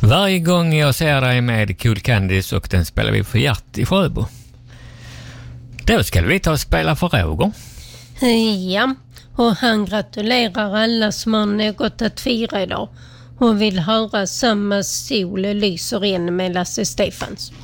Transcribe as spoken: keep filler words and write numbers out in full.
Varje gång jag ser dig med Cool Candies och den spelar vi för Gert i Sjöbo. Då ska vi ta och spela för Roger. Ja, och han gratulerar alla som har något att fira idag och vill höra Samma sol lyser in med Lasse Stefans.